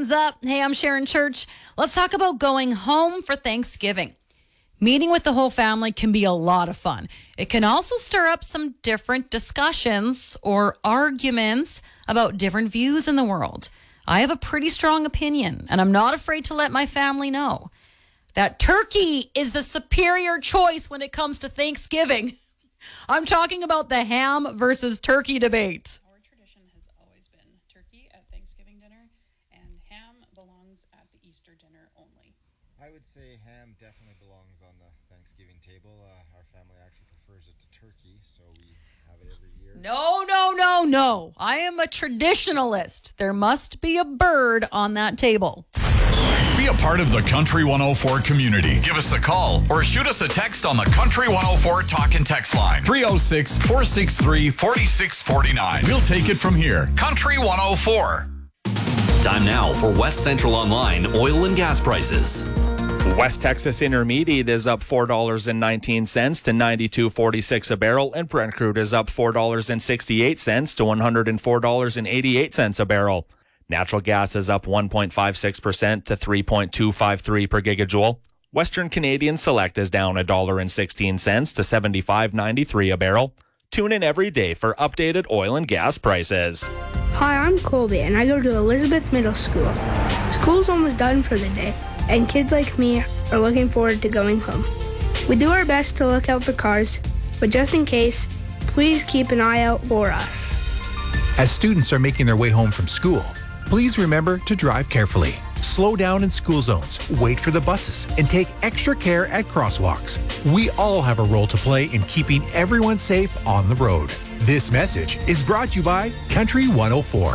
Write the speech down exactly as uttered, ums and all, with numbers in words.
hands up. Hey, I'm Sharon Church. Let's talk about going home for Thanksgiving. Meeting with the whole family can be a lot of fun. It can also stir up some different discussions or arguments about different views in the world. I have a pretty strong opinion, and I'm not afraid to let my family know that turkey is the superior choice when it comes to Thanksgiving. I'm talking about the ham versus turkey debate. Our tradition has always been turkey at Thanksgiving dinner, and ham belongs at the Easter dinner only. I would say ham definitely belongs on the Thanksgiving table. Uh, our family actually prefers it to turkey, so we have it every year. No, no, no, no. I am a traditionalist. There must be a bird on that table. Be a part of the Country one oh four community. Give us a call or shoot us a text on the Country one oh four talk and text line. three oh six, four six three, four six four nine. We'll take it from here. Country one oh four. Time now for West Central Online oil and gas prices. West Texas Intermediate is up four dollars and nineteen cents to ninety-two forty-six a barrel, and Brent crude is up four dollars and sixty-eight cents to one hundred four dollars and eighty-eight cents a barrel. Natural gas is up one point five six percent to three point two five three per gigajoule. Western Canadian Select is down one dollar and sixteen cents to seventy-five ninety-three a barrel. Tune in every day for updated oil and gas prices. Hi, I'm Colby, and I go to Elizabeth Middle School. School's almost done for the day, and kids like me are looking forward to going home. We do our best to look out for cars, but just in case, please keep an eye out for us. As students are making their way home from school, please remember to drive carefully. Slow down in school zones, wait for the buses, and take extra care at crosswalks. We all have a role to play in keeping everyone safe on the road. This message is brought to you by Country one oh four.